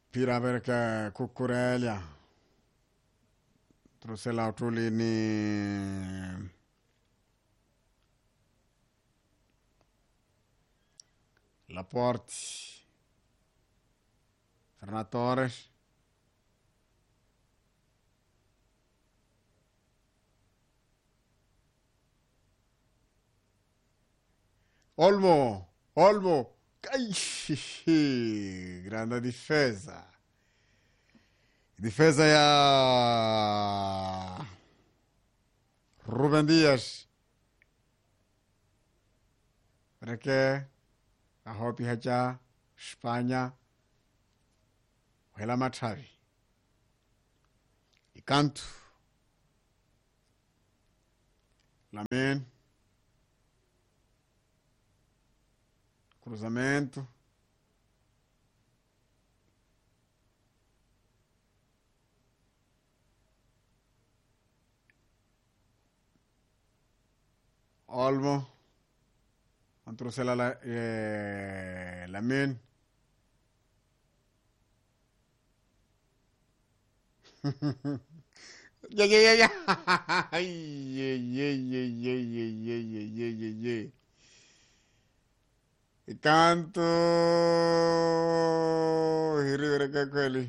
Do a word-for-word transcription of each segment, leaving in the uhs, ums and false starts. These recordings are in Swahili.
Pira perché Cucurella. Trouxe lá o Tulini. Laporte. Fernando Torres. Olmo. Olmo. Ai, grande difesa. Difesa ya Ruben Dias. Perché a hopi haja Spagna. Hela matavi. E canto. Lamen. Cruzamento. Olmo. Trouxe lá la, eh, Lamen. Ya, ya, ya, ya. Ay, ye, ye, ye, ye, ye, ye, ye, ye, ye, ye. E canto. Hiriweka kweli.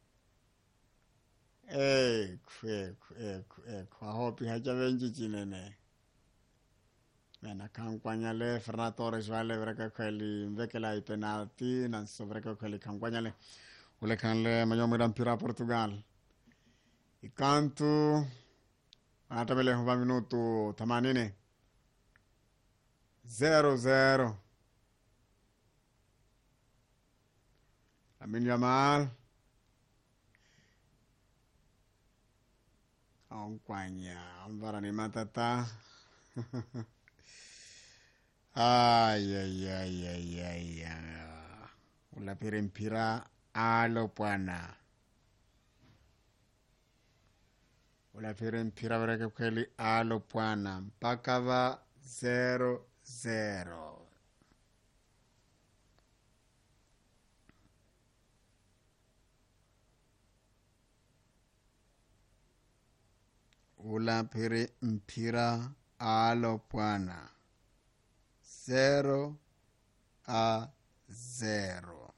Eko, eko, eko, eko. Ahopi haja venji chinene. Mena kankwanyale Fernando Torres vale vreka kweli mvekela i penalti na so vreka kweli kankwanyale ule kanle manyomira mpira Portugal. E canto. Atabele huba minuto themanini. Zero zero. Lamine Yamal. Onkwanya. Ambara ni matata. Ay, ay, ay, ay, ay, ay. Ula pirimpira alo pwana. Ula pirimpira vreke kweli alo pwana. Mpaka va zero zero. Ula piri mpira alo pwana. Zero a zero.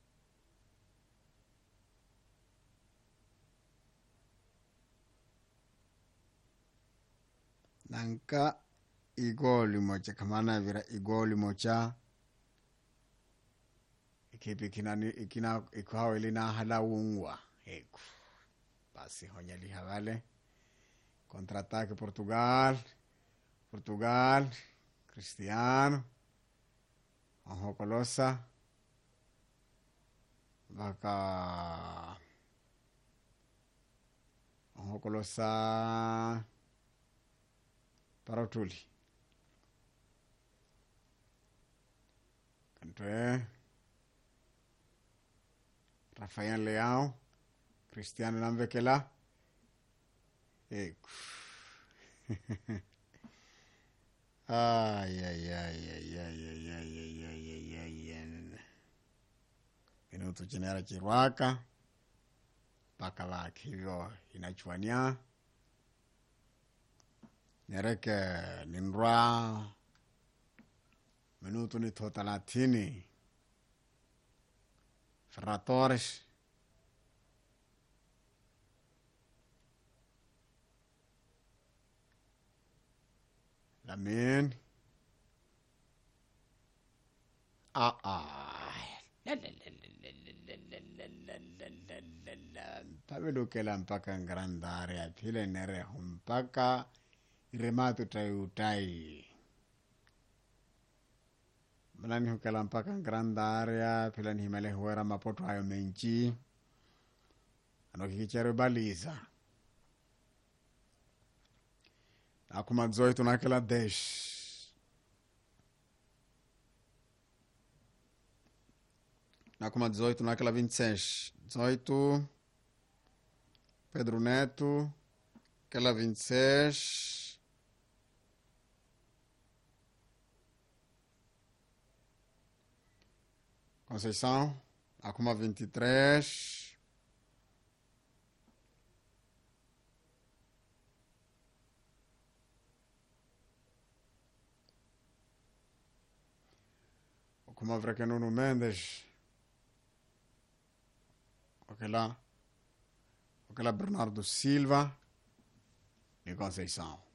Nanka igoli mocha kamana vira igoli mocha. Ikipi kinani ikina ikuhao ilina hala ungwa. Eku. Basi honyali havale. Contraataque Portugal. Portugal. Cristiano. Ojo Colosa. Vaca. Ojo Colosa. Para Tuli. Cantre. Rafael Leao. Cristiano Lambekela. Ecco. Ay, ay, ay, ay, ay, ay, ay, ay, ay, ay, ay, ay. Minuto chinera chiruaka. Paka vaki hivyo inachuania. Nereke ninrwa. Minuto ni thelathini. Ferran Torres. Lamin. Ah, ah. La, la, la, la, la, la, la, la, la, la, la, la, la. Pavelukela mpaka ngrandaria. Pile nere mpaka irematu tai utai. Malani hukela mpaka ngrandaria. Pile ni himele huwera mapoto hayo menchi. Ano kikicheru baliza. Akuma dezoito naquela dez. Nakuma dezoito naquela vinte e seis. dezoito. Pedro Neto. Aquela vinte e seis. Conceição. Acum vinte e três. Acum vrea că Nuno Mendes. Ok lá. Ok lá Bernardo Silva e Conceição.